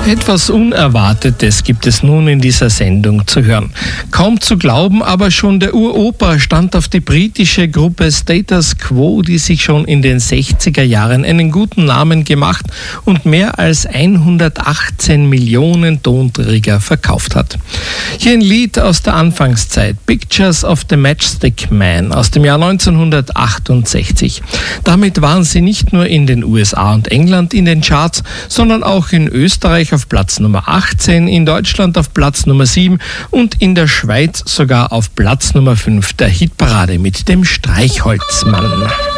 Etwas Unerwartetes gibt es nun in dieser Sendung zu hören. Kaum zu glauben, aber schon der Uropa stand auf die britische Gruppe Status Quo, die sich schon in den 60er Jahren einen guten Namen gemacht und mehr als 118 Millionen Tonträger verkauft hat. Hier ein Lied aus der Anfangszeit, Pictures of the Matchstick Man aus dem Jahr 1968. Damit waren sie nicht nur in den USA und England in den Charts, sondern auch in Österreich auf Platz Nummer 18, in Deutschland auf Platz Nummer 7 und in der Schweiz sogar auf Platz Nummer 5 der Hitparade mit dem Streichholzmann.